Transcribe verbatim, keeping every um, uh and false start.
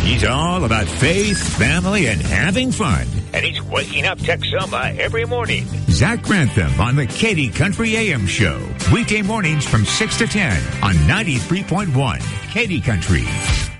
He's all about faith, family, and having fun. And he's waking up Texoma every morning. Zach Grantham on the Katy Country A M Show. Weekday mornings from six to ten on ninety-three point one Katy Country.